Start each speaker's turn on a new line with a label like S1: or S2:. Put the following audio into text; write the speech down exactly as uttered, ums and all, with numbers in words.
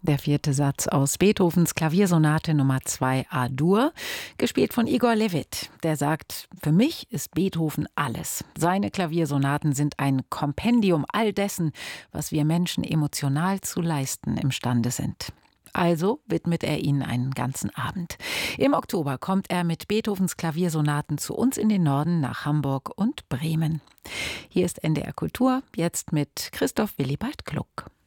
S1: Der vierte Satz aus Beethovens Klaviersonate Nummer zwei A-Dur, gespielt von Igor Levit. Der sagt: Für mich ist Beethoven alles. Seine Klaviersonaten sind ein Kompendium all dessen, was wir Menschen emotional zu leisten imstande sind. Also widmet er ihnen einen ganzen Abend. Im Oktober kommt er mit Beethovens Klaviersonaten zu uns in den Norden nach Hamburg und Bremen. Hier ist N D R Kultur, jetzt mit Christoph Willibald Gluck.